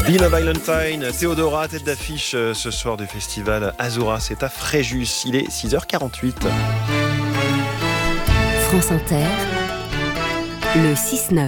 Dina Valentine, Théodora, tête d'affiche ce soir du festival Azura, c'est à Fréjus, il est 6h48. France Inter, le 6-9.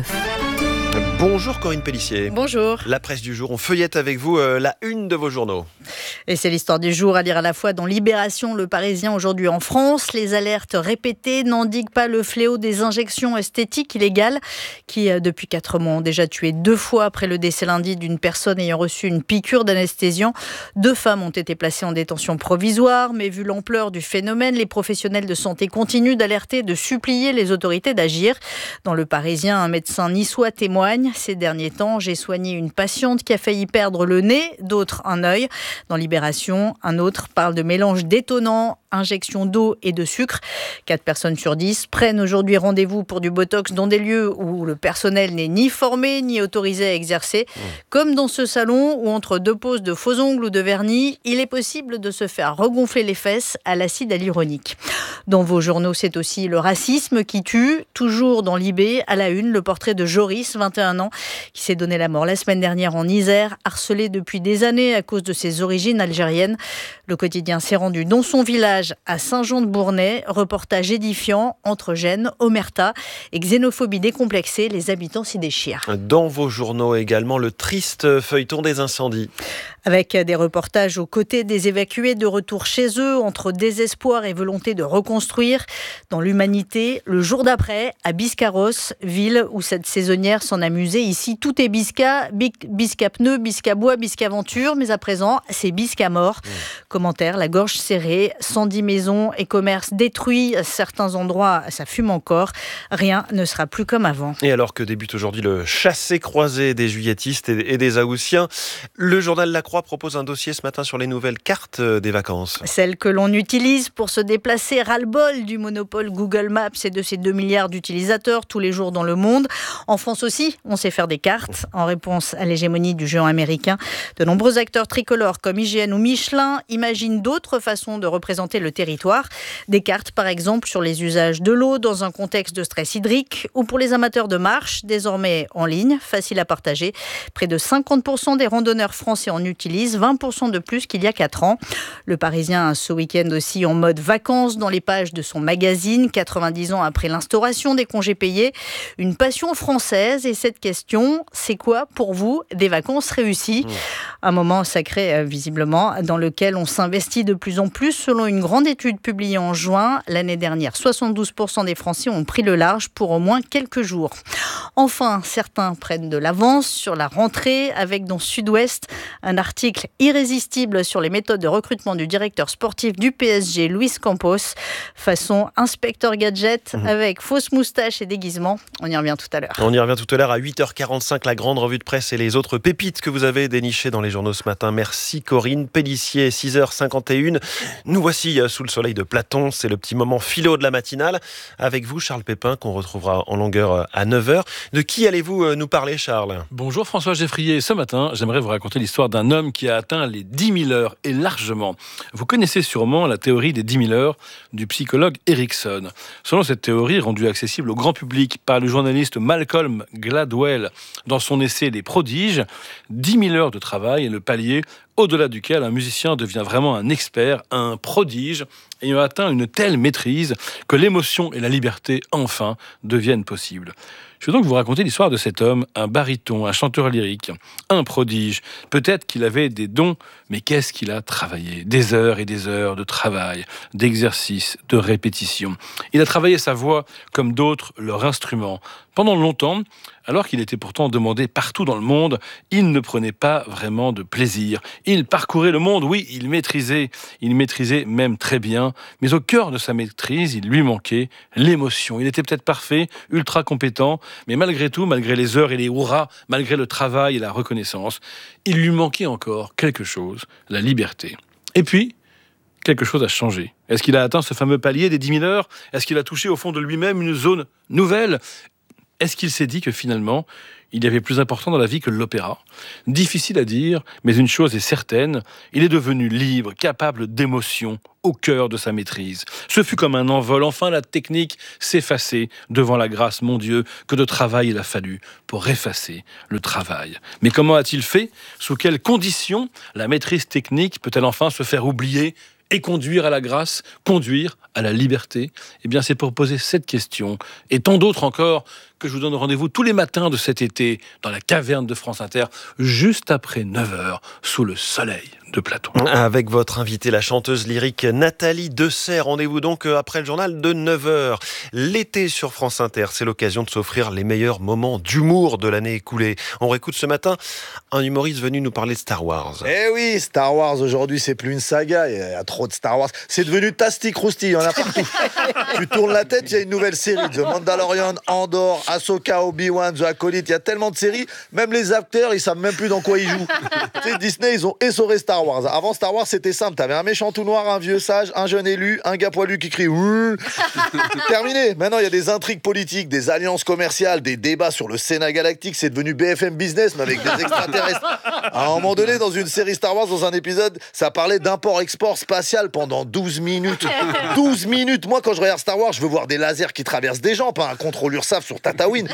Bonjour Corinne Pellissier. Bonjour. La presse du jour, on feuillette avec vous la une de vos journaux. Et c'est l'histoire du jour à lire à la fois dans Libération, Le Parisien aujourd'hui en France. Les alertes répétées n'endiguent pas le fléau des injections esthétiques illégales qui, depuis 4 mois, ont déjà tué 2 fois après le décès lundi d'une personne ayant reçu une piqûre d'anesthésiant. 2 femmes ont été placées en détention provisoire, mais vu l'ampleur du phénomène, les professionnels de santé continuent d'alerter, de supplier les autorités d'agir. Dans Le Parisien, un médecin niçois témoigne. Ces derniers temps, j'ai soigné une patiente qui a failli perdre le nez, d'autres un œil. Dans Libération, un autre parle de mélange détonnant, injection d'eau et de sucre. 4 personnes sur 10 prennent aujourd'hui rendez-vous pour du botox dans des lieux où le personnel n'est ni formé ni autorisé à exercer. Comme dans ce salon où entre 2 poses de faux ongles ou de vernis, il est possible de se faire regonfler les fesses à l'acide hyaluronique. Dans vos journaux, c'est aussi le racisme qui tue. Toujours dans Libé, à la une, le portrait de Joris, 21 ans, qui s'est donné la mort la semaine dernière en Isère, harcelé depuis des années à cause de ses origines algériennes. Le quotidien s'est rendu dans son village à Saint-Jean-de-Bournay. Reportage édifiant entre gêne, omerta et xénophobie décomplexée. Les habitants s'y déchirent. Dans vos journaux également, le triste feuilleton des incendies. Avec des reportages aux côtés des évacués de retour chez eux, entre désespoir et volonté de reconstruire. Dans l'Humanité, le jour d'après, à Biscarrosse, ville où cette saisonnière s'en amusait. Ici, tout est bisca, bisca pneu, bisca bois, bisca aventure, mais à présent, c'est bisca mort. Commentaire, la gorge serrée, 110 maisons et commerces détruits. À certains endroits, ça fume encore. Rien ne sera plus comme avant. Et alors que débute aujourd'hui le chassé-croisé des juilletistes et des Haussiens, le journal La Croix propose un dossier ce matin sur les nouvelles cartes des vacances. Celles que l'on utilise pour se déplacer, ras-le-bol du monopole Google Maps et de ses 2 milliards d'utilisateurs tous les jours dans le monde. En France aussi, on sait faire des cartes. En réponse à l'hégémonie du géant américain, de nombreux acteurs tricolores comme IGN ou Michelin imaginent d'autres façons de représenter le territoire. Des cartes par exemple sur les usages de l'eau dans un contexte de stress hydrique ou pour les amateurs de marche, désormais en ligne, facile à partager. Près de 50% des randonneurs français en utilisent, 20% de plus qu'il y a 4 ans. Le Parisien ce week-end aussi en mode vacances dans les pages de son magazine, 90 ans après l'instauration des congés payés. Une passion française et cette question, c'est quoi pour vous des vacances réussies ? Un moment sacré visiblement dans lequel on s'investit de plus en plus. Selon une grande étude publiée en juin, l'année dernière, 72% des Français ont pris le large pour au moins quelques jours. Enfin, certains prennent de l'avance sur la rentrée avec dans Sud-Ouest un article irrésistible sur les méthodes de recrutement du directeur sportif du PSG, Luis Campos, façon inspecteur gadget avec fausse moustache et déguisement. On y revient tout à l'heure. On y revient tout à l'heure à 8h45, la grande revue de presse et les autres pépites que vous avez dénichées dans les journaux ce matin. Merci Corinne Pellissier, 6h51. Nous voici sous le soleil de Platon, c'est le petit moment philo de la matinale. Avec vous Charles Pépin qu'on retrouvera en longueur à 9h. De qui allez-vous nous parler Charles ? Bonjour François Geffrier. Ce matin, j'aimerais vous raconter l'histoire d'un homme qui a atteint les 10 000 heures et largement. Vous connaissez sûrement la théorie des 10 000 heures du psychologue Erickson. Selon cette théorie, rendue accessible au grand public par le journaliste Malcolm Gladwell dans son essai Les prodiges, 10 000 heures de travail est le palier au-delà duquel un musicien devient vraiment un expert, un prodige, ayant atteint une telle maîtrise que l'émotion et la liberté, enfin, deviennent possibles. Je vais donc vous raconter l'histoire de cet homme, un baryton, un chanteur lyrique, un prodige. Peut-être qu'il avait des dons, mais qu'est-ce qu'il a travaillé ? Des heures et des heures de travail, d'exercice, de répétition. Il a travaillé sa voix comme d'autres leur instrument. Pendant longtemps, alors qu'il était pourtant demandé partout dans le monde, il ne prenait pas vraiment de plaisir. Il parcourait le monde, oui, il maîtrisait même très bien, mais au cœur de sa maîtrise, il lui manquait l'émotion. Il était peut-être parfait, ultra compétent, mais malgré tout, malgré les heures et les hurrahs, malgré le travail et la reconnaissance, il lui manquait encore quelque chose, la liberté. Et puis, quelque chose a changé. Est-ce qu'il a atteint ce fameux palier des 10 000 heures ? Est-ce qu'il a touché au fond de lui-même une zone nouvelle ? Est-ce qu'il s'est dit que finalement, il y avait plus important dans la vie que l'opéra ? Difficile à dire, mais une chose est certaine, il est devenu libre, capable d'émotion, au cœur de sa maîtrise. Ce fut comme un envol. Enfin, la technique s'effaçait devant la grâce, mon Dieu, que de travail il a fallu pour effacer le travail. Mais comment a-t-il fait ? Sous quelles conditions la maîtrise technique peut-elle enfin se faire oublier et conduire à la grâce, conduire à la liberté ? Eh bien, c'est pour poser cette question, et tant d'autres encore, que je vous donne rendez-vous tous les matins de cet été, dans la caverne de France Inter, juste après 9h, sous le soleil de Platon. Avec votre invitée, la chanteuse lyrique Nathalie Dessay. Rendez-vous donc après le journal de 9h. L'été sur France Inter, c'est l'occasion de s'offrir les meilleurs moments d'humour de l'année écoulée. On réécoute ce matin un humoriste venu nous parler de Star Wars. Eh oui, Star Wars, aujourd'hui, c'est plus une saga. Il y a trop de Star Wars. C'est devenu Tasti-Crousti, il y en a partout. Tu tournes la tête, il y a une nouvelle série. The Mandalorian, Andor, Ahsoka, Obi-Wan, The Acolyte. Il y a tellement de séries. Même les acteurs, ils savent même plus dans quoi ils jouent. Tu sais, Disney, ils ont essoré Star Wars. Avant Star Wars, c'était simple. T'avais un méchant tout noir, un vieux sage, un jeune élu, un gars poilu qui crie Ouh. Terminé. Maintenant, il y a des intrigues politiques, des alliances commerciales, des débats sur le Sénat galactique. C'est devenu BFM Business, mais avec des extraterrestres. À un moment donné, dans une série Star Wars, dans un épisode, ça parlait d'import-export spatial pendant 12 minutes. 12 minutes. Moi, quand je regarde Star Wars, je veux voir des lasers qui traversent des gens, pas un contrôle URSAF sur Tatooine.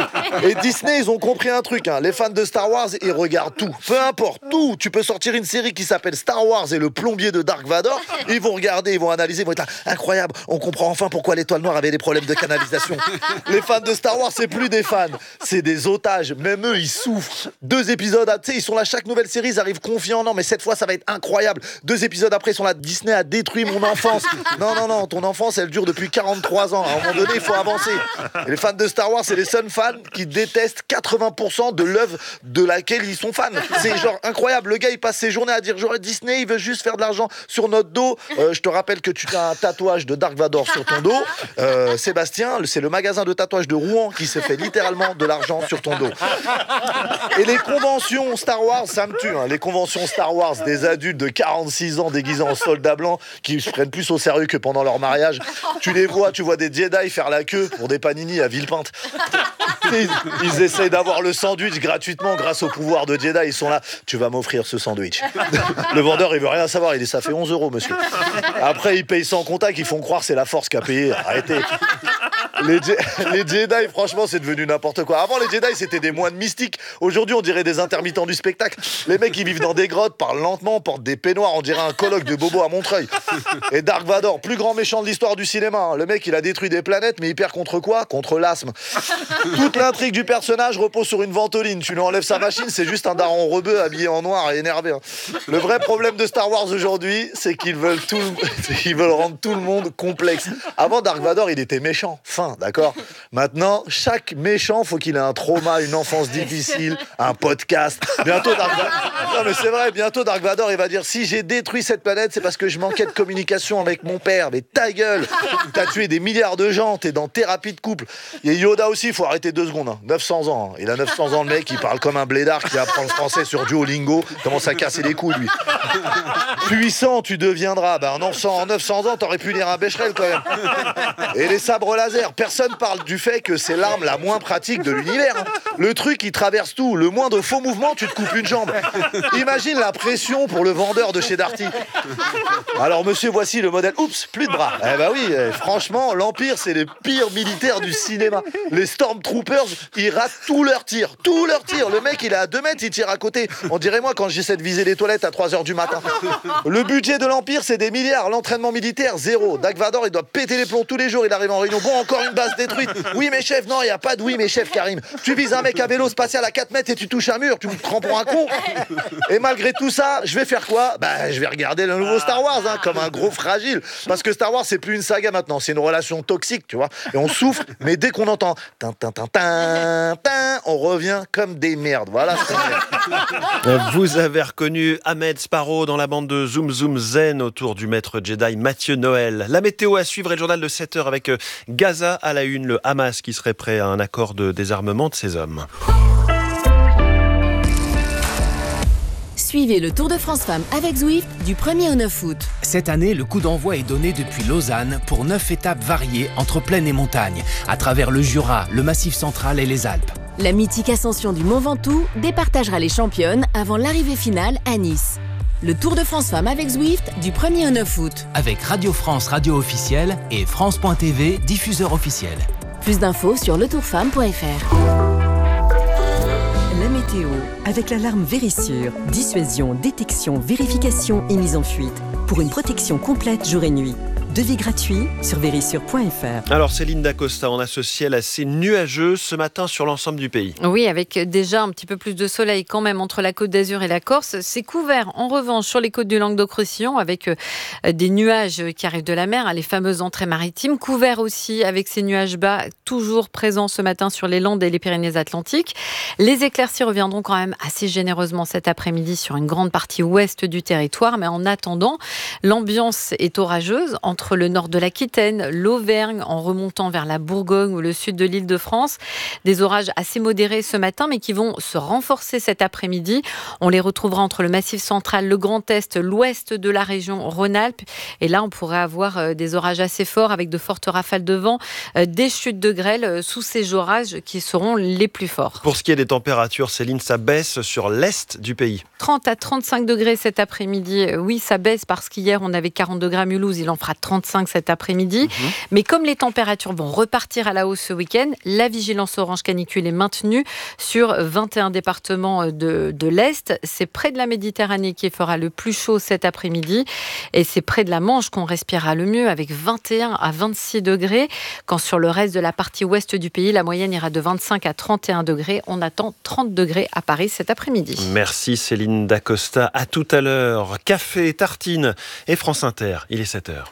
Et Disney, ils ont compris un truc. Les fans de Star Wars, ils regardent tout. Peu importe, tout. Tu peux sortir une série qui s'appelle Star Wars et le plombier de Dark Vador. Ils vont regarder, ils vont analyser, ils vont être là, incroyable, on comprend enfin pourquoi l'étoile noire avait des problèmes de canalisation. Les fans de Star Wars, c'est plus des fans, c'est des otages. Même eux, ils souffrent. 2 épisodes, tu sais, ils sont là, chaque nouvelle série, ils arrivent confiants. Non, mais cette fois, ça va être incroyable. 2 épisodes après, ils sont là, Disney a détruit mon enfance. Non, ton enfance, elle dure depuis 43 ans. À un moment donné, il faut avancer. Et les fans de Star Wars, c'est les seuls fans qui détestent 80% de l'œuvre de laquelle ils sont fans. C'est genre incroyable. Le gars, il passe ses journées à dire genre Disney, il veut juste faire de l'argent sur notre dos. Je te rappelle que tu as un tatouage de Dark Vador sur ton dos. Sébastien, c'est le magasin de tatouage de Rouen qui s'est fait littéralement de l'argent sur ton dos. Et les conventions Star Wars, ça me tue. Les conventions Star Wars des adultes de 46 ans déguisés en soldats blancs qui se prennent plus au sérieux que pendant leur mariage. Tu vois des Jedi faire la queue pour des panini à Villepinte. Ils essayent d'avoir le sandwich gratuitement grâce au pouvoir de Jedi. Ils sont là, tu vas m'offrir ce sandwich. Le vendeur, il veut rien savoir. Il dit, ça fait 11 € monsieur. Après, ils payent sans contact. Ils font croire que c'est la force qui a payé. Arrêtez. Les Jedi, franchement, c'est devenu n'importe quoi. Avant, les Jedi, c'était des moines mystiques. Aujourd'hui, on dirait des intermittents du spectacle. Les mecs, ils vivent dans des grottes, parlent lentement, portent des peignoirs. On dirait un colloque de Bobo à Montreuil. Et Dark Vador, plus grand méchant de l'histoire du cinéma. Le mec, il a détruit des planètes, mais il perd contre quoi ? Contre l'asthme. Toute l'intrigue du personnage repose sur une ventoline. Tu lui enlèves sa machine, c'est juste un daron rebeu habillé en noir et énervé. Le vrai problème de Star Wars aujourd'hui, c'est qu'ils veulent rendre tout le monde complexe. Avant, Dark Vador, il était méchant. Fin, d'accord ? Maintenant, chaque méchant, faut qu'il ait un trauma, une enfance difficile, un podcast. Bientôt, Dark Vador... Non, mais c'est vrai, bientôt, Dark Vador, il va dire, si j'ai détruit cette planète, c'est parce que je manquais de communication avec mon père. Mais ta gueule ! T'as tué des milliards de gens, t'es dans thérapie de couple. Et Yoda aussi, il faut arrêter 2 secondes. 900 ans. Il a 900 ans, le mec, il parle comme un blédard qui apprend le français sur Duolingo. Il commence à casser les couilles, lui. Puissant, tu deviendras. En 900 ans, t'aurais pu lire un Becherel, quand même. Et les sabres laser. Personne parle du fait que c'est l'arme la moins pratique de l'univers. Le truc, il traverse tout. Le moindre faux mouvement, tu te coupes une jambe. Imagine la pression pour le vendeur de chez Darty. Alors, monsieur, voici le modèle. Oups, plus de bras. Eh ben oui, franchement, l'Empire, c'est les pires militaires du cinéma. Les Stormtroopers, ils ratent tous leurs tirs. Tous leurs tirs. Le mec, il est à 2 mètres, il tire à côté. On dirait moi quand j'essaie de viser les toilettes à 3h du matin. Le budget de l'Empire, c'est des milliards. L'entraînement militaire, 0. Dark Vador, il doit péter les plombs tous les jours. Il arrive en réunion. Bon, encore une base détruite. Oui, mais chef, non, il n'y a pas de oui, mais chef, Karim. Tu vises un mec à vélo spatial à 4 mètres et tu touches un mur. Tu me prends pour un con. Et malgré tout ça, je vais faire quoi ? Je vais regarder le nouveau Star Wars, comme un gros fragile. Parce que Star Wars, c'est plus une saga maintenant. C'est une relation toxique, tu vois. Et on souffre, mais dès qu'on entend on revient comme des merdes. Voilà ce qu'on est. Vous avez reconnu Ahmed Sparrow dans la bande de Zoom Zoom Zen autour du maître Jedi Mathieu Noël. La météo à suivre et le journal de 7h avec Gaza à la une, le Hamas qui serait prêt à un accord de désarmement de ses hommes. Suivez le Tour de France Femmes avec Zwift du 1er au 9 août. Cette année, le coup d'envoi est donné depuis Lausanne pour 9 étapes variées entre plaine et montagne, à travers le Jura, le Massif central et les Alpes. La mythique ascension du Mont Ventoux départagera les championnes avant l'arrivée finale à Nice. Le Tour de France Femmes avec Zwift du 1er au 9 août. Avec Radio France, radio officielle et France.tv, diffuseur officiel. Plus d'infos sur letourfemme.fr. La météo, avec l'alarme Vérissure. Dissuasion, détection, vérification et mise en fuite. Pour une protection complète jour et nuit. Devis gratuit sur vérissure.fr. Alors Céline Dacosta, on a ce ciel assez nuageux ce matin sur l'ensemble du pays. Oui, avec déjà un petit peu plus de soleil quand même entre la Côte d'Azur et la Corse. C'est couvert en revanche sur les côtes du Languedoc-Roussillon avec des nuages qui arrivent de la mer, les fameuses entrées maritimes. Couvert aussi avec ces nuages bas toujours présents ce matin sur les Landes et les Pyrénées-Atlantiques. Les éclaircies reviendront quand même assez généreusement cet après-midi sur une grande partie ouest du territoire. Mais en attendant, l'ambiance est orageuse entre le nord de l'Aquitaine, l'Auvergne, en remontant vers la Bourgogne ou le sud de l'Île-de-France. Des orages assez modérés ce matin, mais qui vont se renforcer cet après-midi. On les retrouvera entre le Massif central, le Grand Est, l'ouest de la région Rhône-Alpes. Et là, on pourrait avoir des orages assez forts avec de fortes rafales de vent, des chutes de grêle sous ces orages qui seront les plus forts. Pour ce qui est des températures, Céline, ça baisse sur l'est du pays. 30 à 35 degrés cet après-midi. Oui, ça baisse parce qu'hier, on avait 40 degrés à Mulhouse. Il en fera 35 cet après-midi. Mais comme les températures vont repartir à la hausse ce week-end, la vigilance orange canicule est maintenue sur 21 départements de l'Est. C'est près de la Méditerranée qui fera le plus chaud cet après-midi. Et c'est près de la Manche qu'on respirera le mieux avec 21 à 26 degrés. Quand sur le reste de la partie ouest du pays, la moyenne ira de 25 à 31 degrés. On attend 30 degrés à Paris cet après-midi. Merci Céline Dacosta. À tout à l'heure. Café, tartine et France Inter. Il est 7h.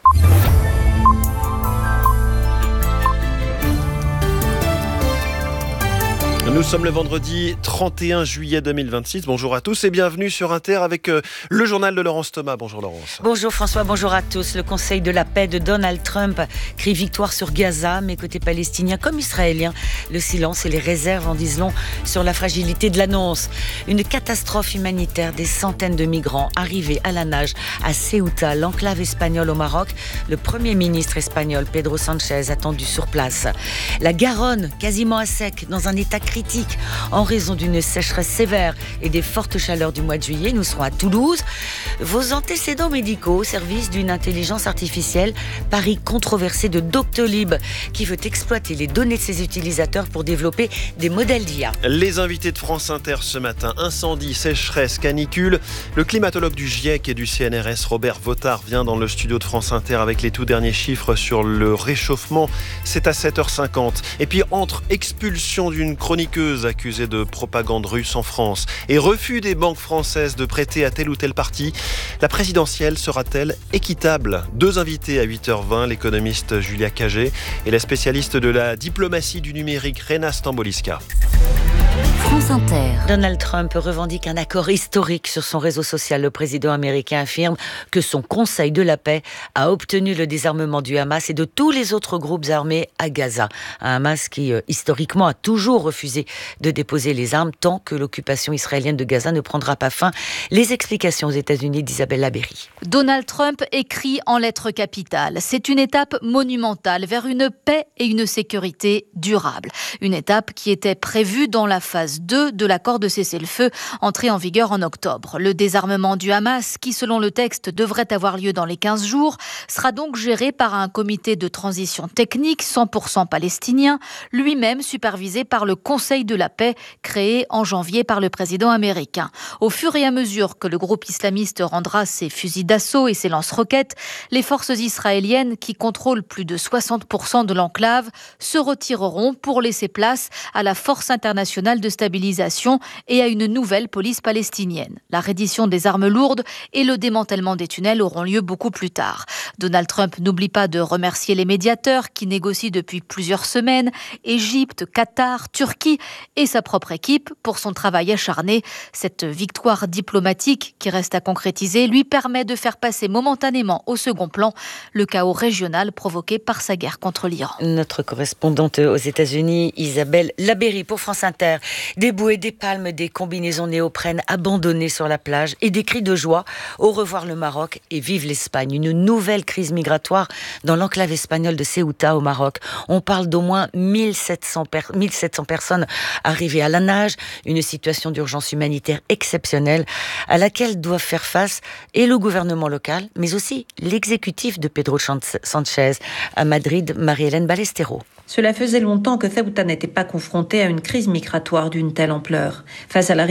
Nous sommes le vendredi 31 juillet 2026. Bonjour à tous et bienvenue sur Inter avec le journal de Laurence Thomas. Bonjour Laurence. Bonjour François, bonjour à tous. Le Conseil de la paix de Donald Trump crie victoire sur Gaza, mais côté palestinien comme israélien, le silence et les réserves en disent long sur la fragilité de l'annonce. Une catastrophe humanitaire, des centaines de migrants arrivés à la nage à Ceuta, l'enclave espagnole au Maroc. Le Premier ministre espagnol Pedro Sánchez attendu sur place. La Garonne quasiment à sec, dans un état critique en raison d'une sécheresse sévère et des fortes chaleurs du mois de juillet. Nous serons à Toulouse. Vos antécédents médicaux au service d'une intelligence artificielle, pari controversé de Doctolib qui veut exploiter les données de ses utilisateurs pour développer des modèles d'IA. Les invités de France Inter ce matin, incendie, sécheresse, canicule. Le climatologue du GIEC et du CNRS, Robert Votard, vient dans le studio de France Inter avec les tout derniers chiffres sur le réchauffement. C'est à 7h50. Et puis entre expulsion d'une chroniqueuse accusée de propagande russe en France et refus des banques françaises de prêter à tel ou tel parti, la présidentielle sera-t-elle équitable ? Deux invités à 8h20, l'économiste Julia Cagé et la spécialiste de la diplomatie du numérique Rena Stamboliska. France Inter. Donald Trump revendique un accord historique sur son réseau social. Le président américain affirme que son Conseil de la paix a obtenu le désarmement du Hamas et de tous les autres groupes armés à Gaza. Un Hamas qui, historiquement, a toujours refusé de déposer les armes tant que l'occupation israélienne de Gaza ne prendra pas fin. Les explications aux États-Unis d'Isabelle Labéry. Donald Trump écrit en lettres capitales. C'est une étape monumentale vers une paix et une sécurité durable. Une étape qui était prévue dans la phase 2 de l'accord de cessez-le-feu entré en vigueur en octobre. Le désarmement du Hamas, qui selon le texte devrait avoir lieu dans les 15 jours, sera donc géré par un comité de transition technique 100% palestinien, lui-même supervisé par le Conseil de la paix créé en janvier par le président américain. Au fur et à mesure que le groupe islamiste rendra ses fusils d'assaut et ses lance-roquettes, les forces israéliennes qui contrôlent plus de 60% de l'enclave se retireront pour laisser place à la force internationale de stabilisation et à une nouvelle police palestinienne. La reddition des armes lourdes et le démantèlement des tunnels auront lieu beaucoup plus tard. Donald Trump n'oublie pas de remercier les médiateurs qui négocient depuis plusieurs semaines, Égypte, Qatar, Turquie et sa propre équipe pour son travail acharné. Cette victoire diplomatique qui reste à concrétiser lui permet de faire passer momentanément au second plan le chaos régional provoqué par sa guerre contre l'Iran. Notre correspondante aux États-Unis, Isabelle Labéry pour France Inter. des bouées, des palmes, des combinaisons néoprènes abandonnées sur la plage et des cris de joie. Au revoir le Maroc et vive l'Espagne. Une nouvelle crise migratoire dans l'enclave espagnole de Ceuta au Maroc. On parle d'au moins 1700 personnes arrivées à la nage. Une situation d'urgence humanitaire exceptionnelle à laquelle doivent faire face et le gouvernement local, mais aussi l'exécutif de Pedro Sanchez. À Madrid, Marie-Hélène Ballestero. Cela faisait longtemps que Ceuta n'était pas confrontée à une crise migratoire d'une telle ampleur. Face à la